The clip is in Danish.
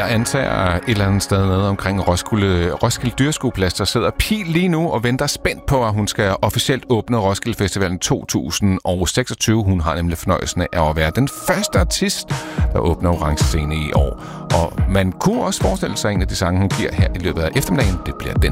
Jeg antager et eller andet sted nede omkring Roskilde Dyreskueplads, der sidder Pil lige nu og venter spændt på, at hun skal officielt åbne Roskilde Festivalen 2026. Hun har nemlig fornøjelsen af at være den første artist, der åbner Orange Scene i år. Og man kunne også forestille sig, en af de sange, hun giver her i løbet af eftermiddagen, det bliver den